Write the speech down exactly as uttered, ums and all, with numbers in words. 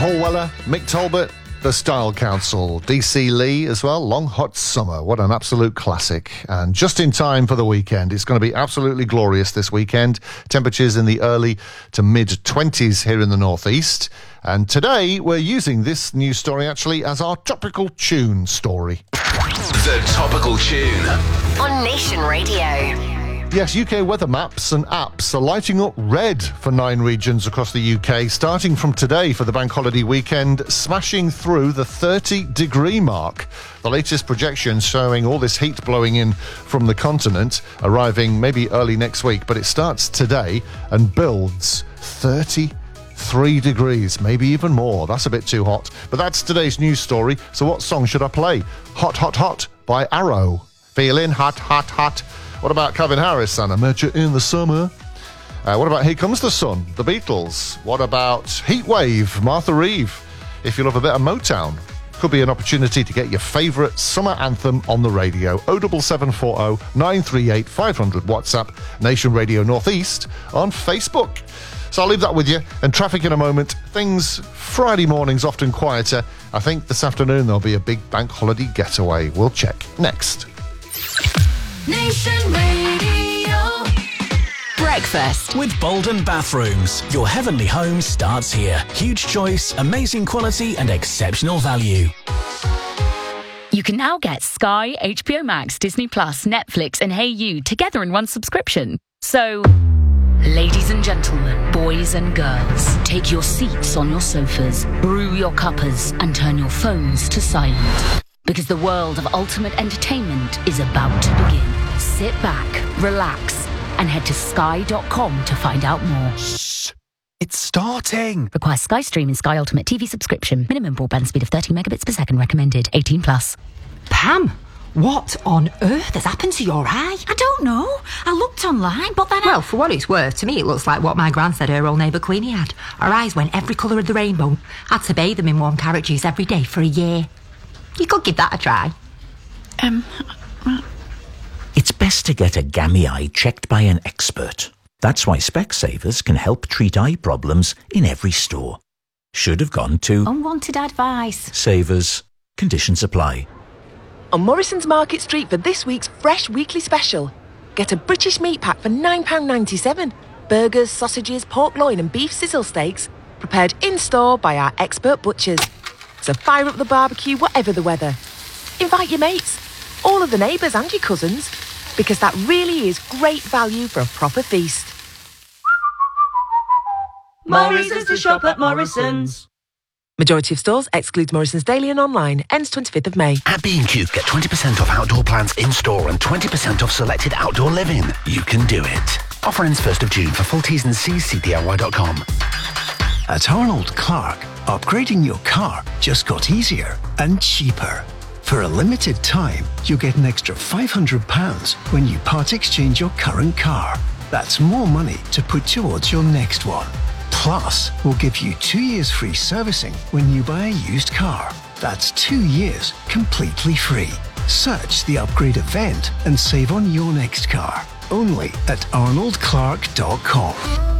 Paul Weller, Mick Talbot, The Style Council, D C Lee as well, Long Hot Summer. What an absolute classic. And just in time for the weekend. It's going to be absolutely glorious this weekend. Temperatures in the early to mid-twenties here in the northeast. And today we're using this news story actually as our topical tune story. The Topical Tune on Nation Radio. Yes, U K weather maps and apps are lighting up red for nine regions across the U K, starting from today for the bank holiday weekend, smashing through the thirty degree mark. The latest projections showing all this heat blowing in from the continent, arriving maybe early next week, but it starts today and builds thirty-three degrees, maybe even more. That's a bit too hot. But that's today's news story. So what song should I play? Hot, Hot, Hot by Arrow. Feeling hot, hot, hot. What about Calvin Harris and I Met You in the Summer? Uh, what about Here Comes the Sun, The Beatles? What about Heat Wave, Martha Reeve? If you love a bit of Motown, could be an opportunity to get your favourite summer anthem on the radio. oh seven seven four oh, nine three eight, five hundred WhatsApp, Nation Radio Northeast on Facebook. So I'll leave that with you. And traffic in a moment. Things Friday mornings often quieter. I think this afternoon there'll be a big bank holiday getaway. We'll check next. Nation Radio. Breakfast with Bolden Bathrooms. Your heavenly home starts here. Huge choice, amazing quality and exceptional value. You can now get Sky, H B O Max, Disney Plus, Netflix and Hey You together in one subscription. So, ladies and gentlemen, boys and girls, take your seats on your sofas, brew your cuppers and turn your phones to silent. Because the world of ultimate entertainment is about to begin. Sit back, relax, and head to sky dot com to find out more. Shh! It's starting! Requires Sky Stream and Sky Ultimate T V subscription. Minimum broadband speed of thirty megabits per second recommended. eighteen plus. Pam, what on earth has happened to your eye? I don't know. I looked online, but then I... Well, for what it's worth, to me it looks like what my gran said her old neighbour Queenie had. Her eyes went every colour of the rainbow. Had to bathe them in warm carrot juice every day for a year. You could give that a try. Um... It's best to get a gammy eye checked by an expert. That's why Specsavers can help treat eye problems in every store. Should have gone to... Unwanted advice. Savers. Conditions apply. On Morrison's Market Street for this week's Fresh Weekly Special. Get a British meat pack for nine pounds ninety-seven. Burgers, sausages, pork loin and beef sizzle steaks prepared in-store by our expert butchers. So fire up the barbecue whatever the weather. Invite your mates, all of the neighbours and your cousins, because that really is great value for a proper feast. More reasons to shop at Morrison's. Majority of stores excludes Morrison's Daily and online. Ends twenty-fifth of May. At B and Q, get twenty percent off outdoor plants in-store and twenty percent off selected outdoor living. You can do it. Offer ends first of June. For full T's and C's, see D I Y dot com. At Arnold Clark, upgrading your car just got easier and cheaper. For a limited time, you'll get an extra five hundred pounds when you part exchange your current car. That's more money to put towards your next one. Plus, we'll give you two years free servicing when you buy a used car. That's two years completely free. Search the upgrade event and save on your next car. Only at arnold clark dot com.